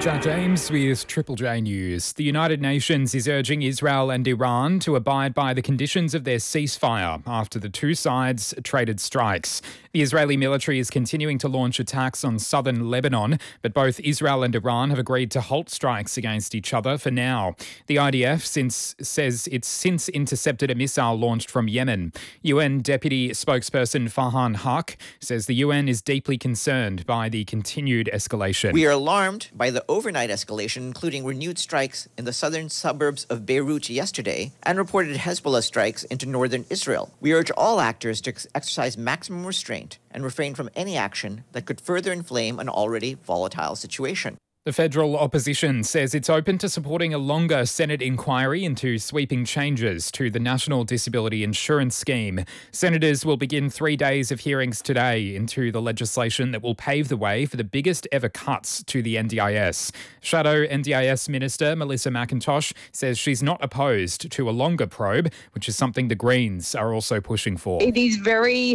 Jack James with Triple J News. The United Nations is urging Israel and Iran to abide by the conditions of their ceasefire after the two sides traded strikes. The Israeli military is continuing to launch attacks on southern Lebanon, but both Israel and Iran have agreed to halt strikes against each other for now. The IDF says it's since intercepted a missile launched from Yemen. UN Deputy Spokesperson Farhan Haq says the UN is deeply concerned by the continued escalation. We are alarmed by the overnight escalation, including renewed strikes in the southern suburbs of Beirut yesterday and reported Hezbollah strikes into northern Israel. We urge all actors to exercise maximum restraint and refrain from any action that could further inflame an already volatile situation. The federal opposition says it's open to supporting a longer Senate inquiry into sweeping changes to the National Disability Insurance Scheme. Senators will begin 3 days of hearings today into the legislation that will pave the way for the biggest ever cuts to the NDIS. Shadow NDIS Minister Melissa McIntosh says she's not opposed to a longer probe, which is something the Greens are also pushing for. It is very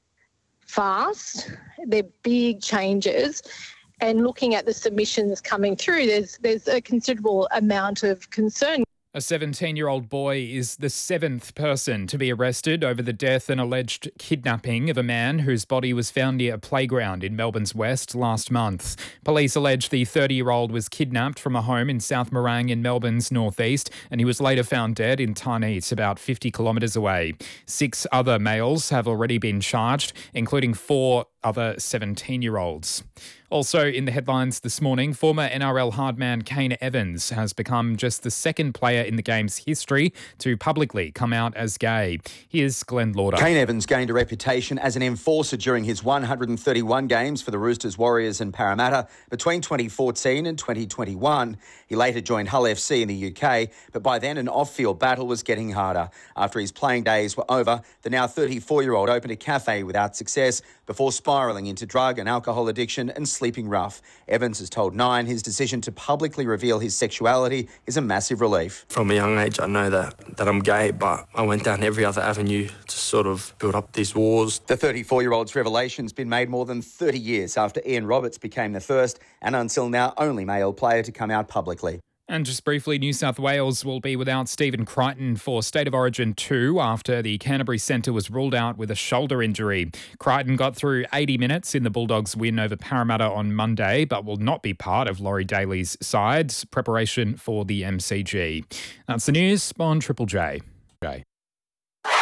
fast. They're big changes. And looking at the submissions coming through, there's a considerable amount of concern. A 17-year-old boy is the seventh person to be arrested over the death and alleged kidnapping of a man whose body was found near a playground in Melbourne's west last month. Police allege the 30-year-old was kidnapped from a home in South Morang in Melbourne's northeast, and he was later found dead in Tarneit, about 50 kilometres away. 6 other males have already been charged, including 4 other 17-year-olds. Also in the headlines this morning, former NRL hardman Kane Evans has become just the second player in the game's history to publicly come out as gay. Here's Glenn Lauder. Kane Evans gained a reputation as an enforcer during his 131 games for the Roosters, Warriors and Parramatta between 2014 and 2021. He later joined Hull FC in the UK, but by then an off-field battle was getting harder. After his playing days were over, the now 34-year-old opened a cafe without success before spiralling into drug and alcohol addiction and sleeping rough. Evans has told Nine his decision to publicly reveal his sexuality is a massive relief. From a young age, I know that I'm gay, but I went down every other avenue to sort of build up these walls. The 34-year-old's revelation's been made more than 30 years after Ian Roberts became the first and until now only male player to come out publicly. And just briefly, New South Wales will be without Stephen Crichton for State of Origin 2 after the Canterbury centre was ruled out with a shoulder injury. Crichton got through 80 minutes in the Bulldogs' win over Parramatta on Monday, but will not be part of Laurie Daly's side's preparation for the MCG. That's the news on Triple J.